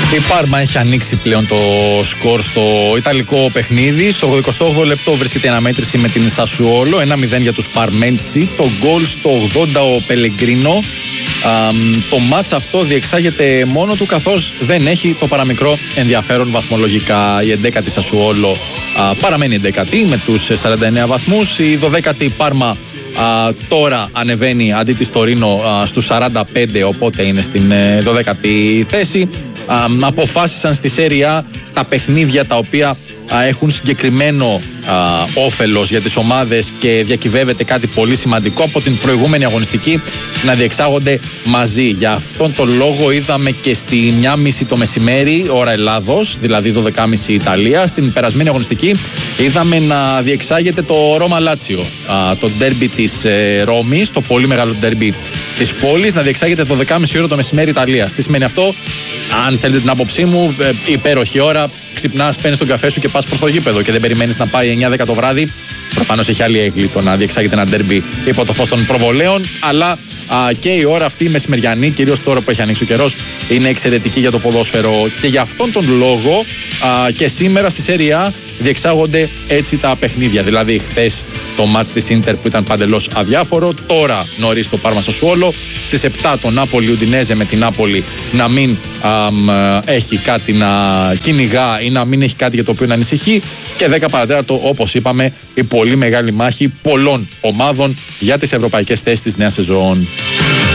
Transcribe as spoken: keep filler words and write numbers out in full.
Η Πάρμα έχει ανοίξει πλέον το σκορ στο ιταλικό παιχνίδι. Στο ογδοηκοστό όγδοο λεπτό βρίσκεται η αναμέτρηση με την Σασουόλο. ένα μηδέν για τους Παρμέντσι. Το γκολ στο ογδόντα ο Πελεγκρίνο. Το μάτς αυτό διεξάγεται μόνο του, καθώς δεν έχει το παραμικρό ενδιαφέρον βαθμολογικά. Η εντέκατη Σασουόλο α, παραμένει εντέκατη με τους σαράντα εννέα βαθμούς. Η δωδέκατη Πάρμα α, τώρα ανεβαίνει αντί της Τωρίνο α, στους σαράντα πέντε, οπότε είναι στην ε, δωδέκατη θέση. Α, αποφάσισαν στη Σέρια τα παιχνίδια τα οποία α, έχουν συγκεκριμένο α, όφελος για τις ομάδες και διακυβεύεται κάτι πολύ σημαντικό από την προηγούμενη αγωνιστική να διεξάγονται μαζί. Για αυτόν τον λόγο είδαμε και στη μία και μισή το μεσημέρι ώρα Ελλάδος, δηλαδή δώδεκα και μισή Ιταλία, στην περασμένη αγωνιστική είδαμε να διεξάγεται το Ρώμα Λάτσιο, το ντέρμπι της ε, Ρώμης, το πολύ μεγάλο ντέρμπι της πόλης, να διεξάγεται το δώδεκα και μισή ώρα το μεσημέρι Ιταλίας. Τι σημαίνει αυτό? Αν θέλετε την άποψή μου, ε, υπέροχη ώρα. Ξυπνάς, παίρνεις τον καφέ σου και πας προς το γήπεδο και δεν περιμένεις να πάει εννιά δέκα το βράδυ. Προφανώς έχει άλλη έγκλη το να διεξάγεται ένα ντέρμπι υπό το φως των προβολέων, αλλά α, και η ώρα αυτή η μεσημεριανή, κυρίως τώρα που έχει ανοίξει ο καιρός, είναι εξαιρετική για το ποδόσφαιρο. Και για αυτόν τον λόγο α, και σήμερα στη Σέρια διεξάγονται έτσι τα παιχνίδια. Δηλαδή, χθες το μάτς της Ίντερ που ήταν παντελώς αδιάφορο, τώρα νωρίς το Πάρμα Σασουόλο, στις επτά το Νάπολι Ουντινέζε με την Νάπολι να μην α, μ, έχει κάτι να κυνηγά ή να μην έχει κάτι για το οποίο να ανησυχεί, και δέκα παρατέταρτο, όπως είπαμε, η πολύ μεγάλη μάχη πολλών ομάδων για τις ευρωπαϊκές θέσεις της νέας σεζόν.